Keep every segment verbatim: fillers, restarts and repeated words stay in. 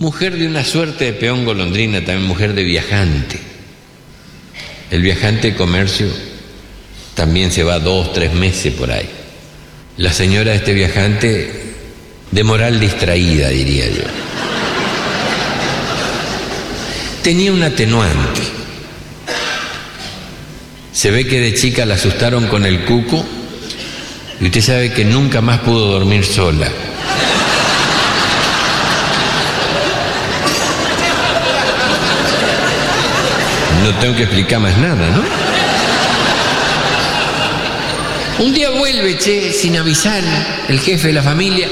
mujer de una suerte de peón golondrina, también mujer de viajante. El viajante de comercio también se va dos, tres meses por ahí. La señora de este viajante, de moral distraída, diría yo. Tenía un atenuante. Se ve que de chica la asustaron con el cuco y usted sabe que nunca más pudo dormir sola. No tengo que explicar más nada, ¿no? Un día vuelve, che, sin avisar, el jefe de la familia.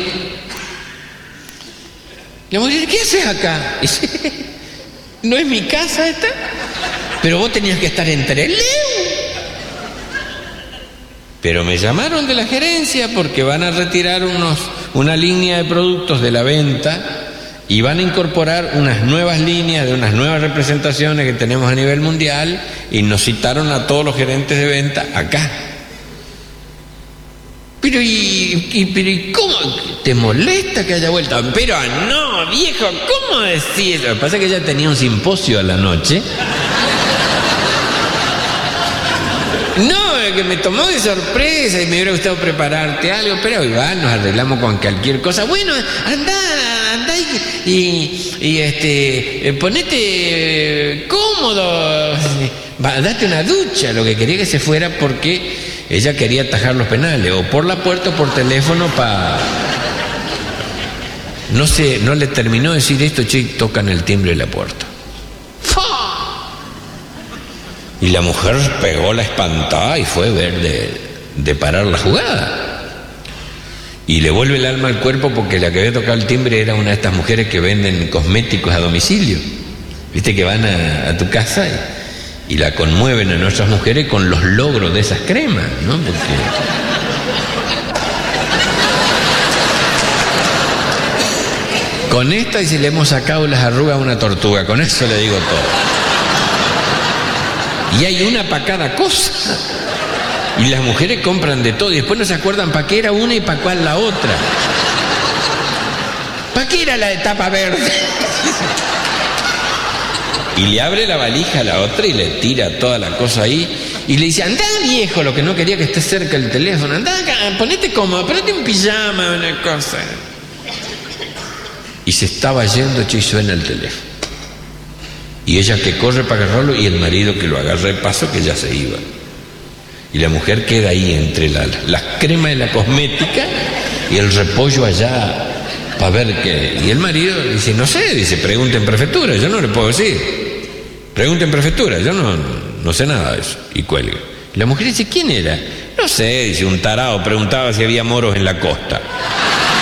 La mujer dice, ¿qué haces acá? Dice, ¿no es mi casa esta? Pero vos tenías que estar en Trelew. Pero me llamaron de la gerencia porque van a retirar unos, una línea de productos de la venta y van a incorporar unas nuevas líneas de unas nuevas representaciones que tenemos a nivel mundial y nos citaron a todos los gerentes de venta acá. Pero y, y, pero ¿y cómo? ¿Te molesta que haya vuelto? Pero no, viejo, ¿cómo decís? Lo que pasa es que ella tenía un simposio a la noche. No, que me tomó de sorpresa y me hubiera gustado prepararte algo, pero igual nos arreglamos con cualquier cosa. Bueno, anda, anda y, y, y este, ponete cómodo, va, date una ducha. Lo que quería que se fuera porque ella quería atajar los penales, o por la puerta o por teléfono para... No sé, no le terminó de decir esto, che, tocan el timbre de la puerta. Y la mujer pegó la espantada y fue a ver de, de parar la jugada. Y le vuelve el alma al cuerpo porque la que había tocado el timbre era una de estas mujeres que venden cosméticos a domicilio. Viste que van a, a tu casa y, y la conmueven a nuestras mujeres con los logros de esas cremas, ¿no? Porque... Con esta y si le hemos sacado las arrugas a una tortuga, con eso le digo todo. Y hay una para cada cosa. Y las mujeres compran de todo y después no se acuerdan para qué era una y para cuál la otra. ¿Para qué era la de tapa verde? Y le abre la valija a la otra y le tira toda la cosa ahí y le dice, andá viejo, lo que no quería que esté cerca el teléfono, andá acá, ponete cómodo, ponete un pijama, una cosa. Y se estaba yendo, che, y suena el teléfono. Y ella que corre para agarrarlo y el marido que lo agarra de paso que ya se iba. Y la mujer queda ahí entre la, las cremas de la cosmética y el repollo allá para ver qué. Y el marido dice, no sé, dice, pregunte en prefectura, yo no le puedo decir. Pregunte en prefectura, yo no, no sé nada de eso. Y cuelga. Y la mujer dice, ¿quién era? No sé, dice, un tarado, preguntaba si había moros en la costa.